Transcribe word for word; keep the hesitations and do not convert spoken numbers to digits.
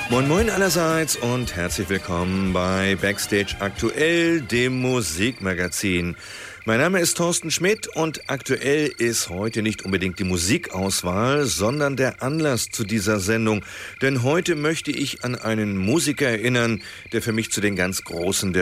Moin Moin allerseits und herzlich willkommen bei Backstage Aktuell, dem Musikmagazin. Mein Name ist Thorsten Schmidt und aktuell ist heute nicht unbedingt die Musikauswahl, sondern der Anlass zu dieser Sendung. Denn heute möchte ich an einen Musiker erinnern, der für mich zu den ganz Großen der